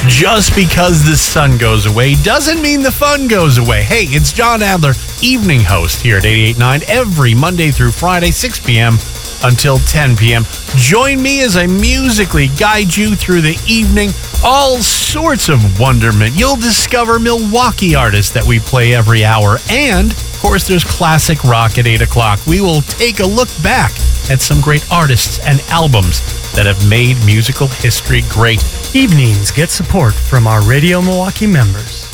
Just because the sun goes away doesn't mean the fun goes away. Hey, it's John Adler, evening host here at 88.9 every Monday through Friday, 6 p.m. until 10 p.m. Join me as I musically guide you through the evening. All sorts of wonderment. You'll discover Milwaukee artists that we play every hour. And, of course, there's classic rock at 8 o'clock. We will take a look back at some great artists and albums that have made musical history great. Evenings get support from our Radio Milwaukee members.